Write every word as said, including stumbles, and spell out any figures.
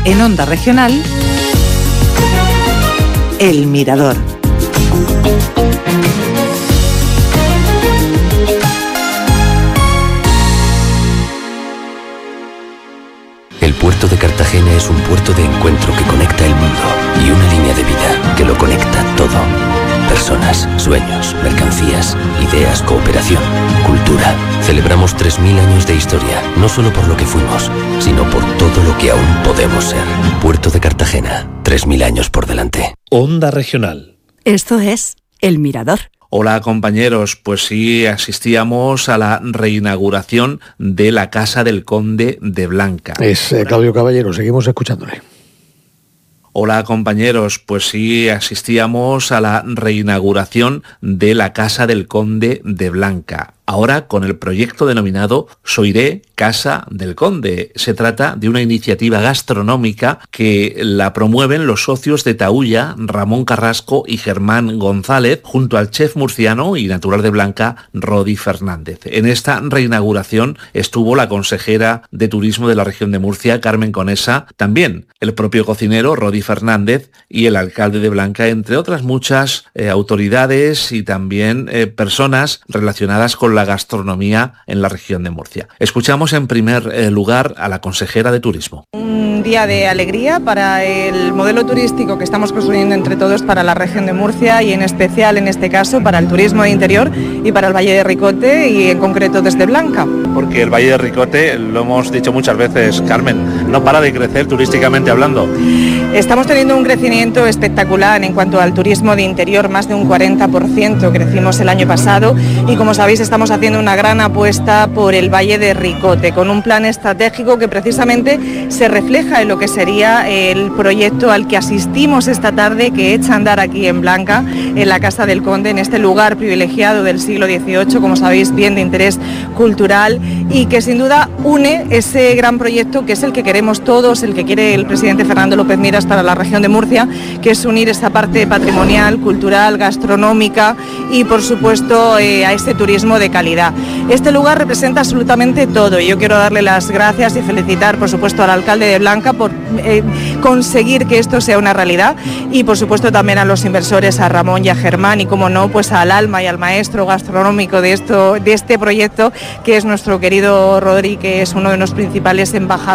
En Onda Regional, El Mirador. El puerto de Cartagena es un puerto de encuentro que conecta el mundo y una línea de vida que lo conecta todo. Personas, sueños, mercancías, ideas, cooperación, cultura. Celebramos tres mil años de historia, no solo por lo que fuimos, sino por todo lo que aún podemos ser. Puerto de Cartagena, tres mil años por delante. Onda Regional. Esto es El Mirador. Hola compañeros, pues sí, asistíamos a la reinauguración de la Casa del Conde de Blanca. Es eh, Claudio Caballero, seguimos escuchándole. Hola compañeros, pues sí, asistíamos a la reinauguración de la Casa del Conde de Blanca. Ahora con el proyecto denominado Soirée Casa del Conde. Se trata de una iniciativa gastronómica que la promueven los socios de Taúlla, Ramón Carrasco y Germán González, junto al chef murciano y natural de Blanca, Rodi Fernández. En esta reinauguración estuvo la consejera de Turismo de la región de Murcia, Carmen Conesa, también el propio cocinero, Rodi Fernández, y el alcalde de Blanca, entre otras muchas eh, autoridades y también eh, personas relacionadas con la gastronomía en la región de Murcia. Escuchamos en primer eh, lugar a la consejera de Turismo. Un día de alegría para el modelo turístico que estamos construyendo entre todos para la región de Murcia y en especial en este caso para el turismo de interior y para el Valle de Ricote y en concreto desde Blanca. Porque el Valle de Ricote, lo hemos dicho muchas veces, Carmen, no para de crecer turísticamente hablando. Estamos teniendo un crecimiento espectacular en cuanto al turismo de interior, más de un cuarenta por ciento crecimos el año pasado y como sabéis estamos haciendo una gran apuesta por el Valle de Ricote con un plan estratégico que precisamente se refleja en lo que sería el proyecto al que asistimos esta tarde, que echa a andar aquí en Blanca, en la Casa del Conde, en este lugar privilegiado del siglo dieciocho, como sabéis bien de interés cultural y que sin duda une ese gran proyecto que es el que queremos todos, el que quiere el presidente Fernando López Miras para la región de Murcia, que es unir esa parte patrimonial, cultural, gastronómica y por supuesto eh, a este turismo de calidad. Este lugar representa absolutamente todo y yo quiero darle las gracias y felicitar por supuesto al alcalde de Blanca por eh, conseguir que esto sea una realidad y por supuesto también a los inversores, a Ramón y a Germán y como no pues al alma y al maestro gastronómico de, esto, de este proyecto que es nuestro querido Rodri, que es uno de los principales embajadores